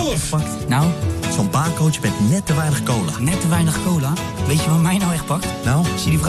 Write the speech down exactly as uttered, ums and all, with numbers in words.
echt pakt? Nou? Zo'n baancoach met net te weinig cola. Net te weinig cola? Weet je wat mij nou echt pakt? Nou? Zie die vrouw